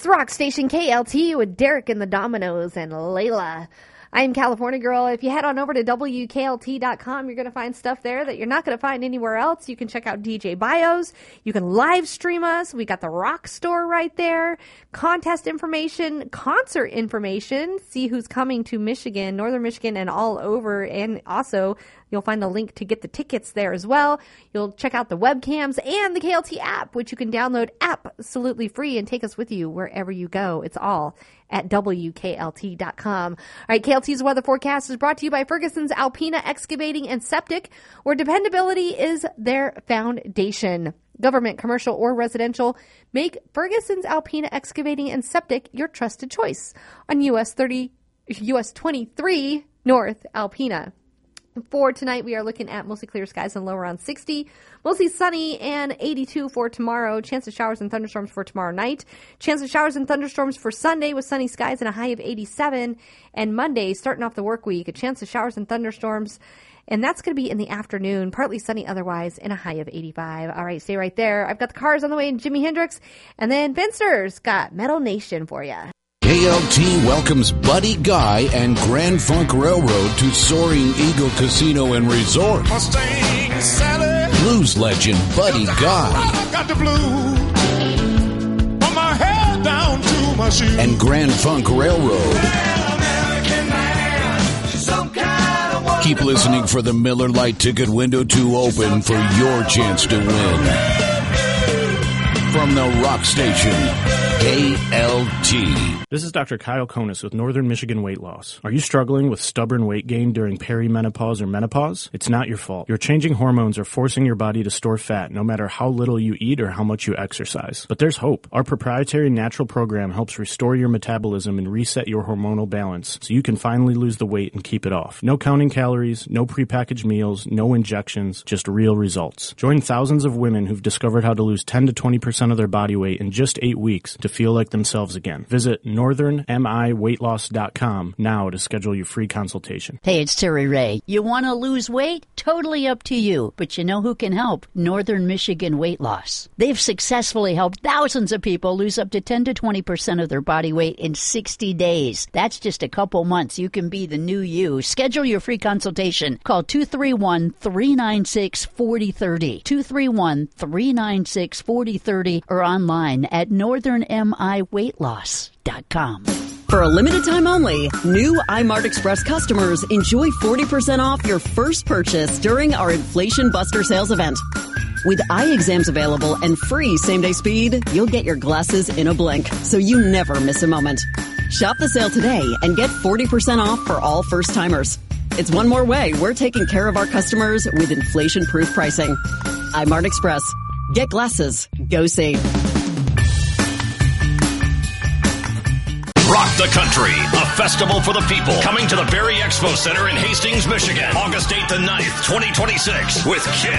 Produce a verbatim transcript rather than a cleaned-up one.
the Rock Station K L T with Derek and the Dominoes and Layla. I'm California Girl. If you head on over to W K L T dot com, you're going to find stuff there that you're not going to find anywhere else. You can check out D J bios. You can live stream us. We got the Rock Store right there. Contest information, concert information. See who's coming to Michigan, Northern Michigan, and all over. And also, you'll find the link to get the tickets there as well. You'll check out the webcams and the K L T app, which you can download absolutely free and take us with you wherever you go. It's all at W K L T dot com. All right, K L T's weather forecast is brought to you by Ferguson's Alpina Excavating and Septic, where dependability is their foundation. Government, commercial, or residential, make Ferguson's Alpina Excavating and Septic your trusted choice on U S thirty, U S twenty-three North Alpina. For tonight, we are looking at mostly clear skies and low around sixty. Mostly sunny and eighty-two for tomorrow. Chance of showers and thunderstorms for tomorrow night. Chance of showers and thunderstorms for Sunday with sunny skies and a high of eighty-seven. And Monday, starting off the work week, a chance of showers and thunderstorms. And that's going to be in the afternoon, partly sunny otherwise, and a high of eighty-five. All right, stay right there. I've got the cars on the way and Jimi Hendrix. And then Finster's got Metal Nation for you. K L T welcomes Buddy Guy and Grand Funk Railroad to Soaring Eagle Casino and Resort. Mustang Sally. Blues legend Buddy Guy. I got the blues from my head down to my shoes. And Grand Funk Railroad. Keep listening for the Miller Lite ticket window to open for your chance to win. From the Rock Station, K L T. This is Doctor Kyle Konis with Northern Michigan Weight Loss. Are you struggling with stubborn weight gain during perimenopause or menopause? It's not your fault. Your changing hormones are forcing your body to store fat no matter how little you eat or how much you exercise. But there's hope. Our proprietary natural program helps restore your metabolism and reset your hormonal balance so you can finally lose the weight and keep it off. No counting calories, no prepackaged meals, no injections, just real results. Join thousands of women who've discovered how to lose ten to twenty percent of their body weight in just eight weeks to feel like themselves again. Visit northern m i weight loss dot com now to schedule your free consultation. Hey, it's Terry Ray. You want to lose weight? Totally up to you. But you know who can help? Northern Michigan Weight Loss. They've successfully helped thousands of people lose up to ten to twenty percent of their body weight in sixty days. That's just a couple months. You can be the new you. Schedule your free consultation. Call two three one, three nine six, four zero three zero, two three one, three nine six, four zero three zero, or online at northern m i weight loss dot com. For a limited time only, new iMart Express customers enjoy forty percent off your first purchase during our Inflation Buster sales event. With eye exams available and free same-day speed, you'll get your glasses in a blink, so you never miss a moment. Shop the sale today and get forty percent off for all first-timers. It's one more way we're taking care of our customers with inflation-proof pricing. iMart Express. Get glasses. Go see. Rock the Country, a festival for the people, coming to the Berry Expo Center in Hastings, Michigan, August eighth and ninth, twenty twenty-six, with Kid